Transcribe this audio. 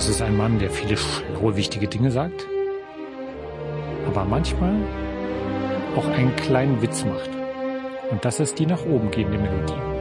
Das ist ein Mann, der viele schlaue, wichtige Dinge sagt, aber manchmal auch einen kleinen Witz macht. Und das ist die nach oben gehende Melodie.